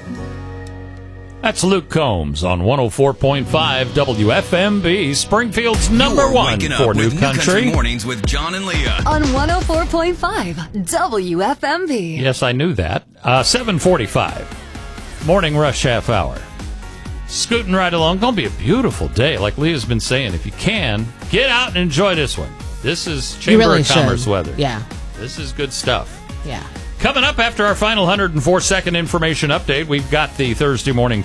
That's Luke Combs on 104.5 WFMB, Springfield's number one for New Country. Mornings with John and Leah on 104.5 WFMB. Yes, I knew that. 7:45, morning rush half hour. Scooting right along. Going to be a beautiful day, like Leah's been saying. If you can, get out and enjoy this one. This is Chamber of Commerce weather. Yeah. This is good stuff. Yeah. Coming up after our final 104-second information update, we've got the Tuesday morning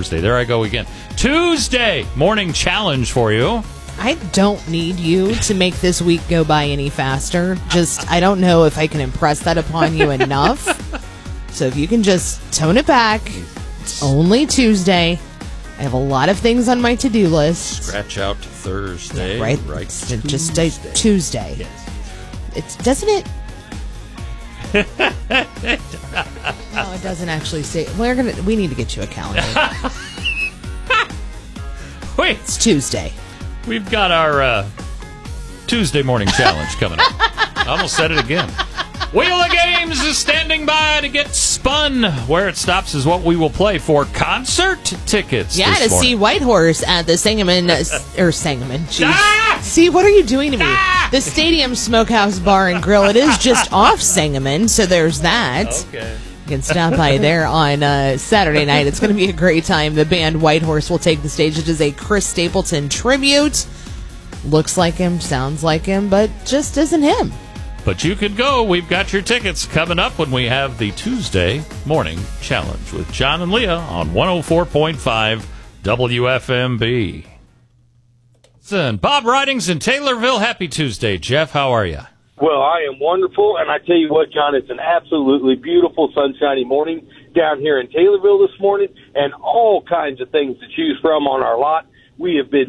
challenge for you. I don't need you to make this week go by any faster. I don't know if I can impress that upon you enough. So if you can just tone it back. It's only Tuesday. I have a lot of things on my to-do list. Scratch out Thursday. Yeah, right. Just a Tuesday. Yes. Doesn't it? No, it doesn't actually say. We need to get you a calendar. Wait, it's Tuesday. We've got our Tuesday morning challenge coming up. I almost said it again. Wheel of Games is standing by to get spun. Where it stops is what we will play for concert tickets. Yeah, to see Whitehorse at the Sangamon. Jeez. Ah! See, what are you doing to me? The Stadium Smokehouse Bar and Grill. It is just off Sangamon, so there's that. Okay. You can stop by there on Saturday night. It's going to be a great time. The band Whitehorse will take the stage. It is a Chris Stapleton tribute. Looks like him, sounds like him, but just isn't him. But you can go. We've got your tickets coming up when we have the Tuesday morning challenge with John and Leah on 104.5 WFMB. Bob Ridings in Taylorville. Happy Tuesday, Jeff. How are you? Well, I am wonderful, and I tell you what, John, it's an absolutely beautiful, sunshiny morning down here in Taylorville this morning, and all kinds of things to choose from on our lot. We have been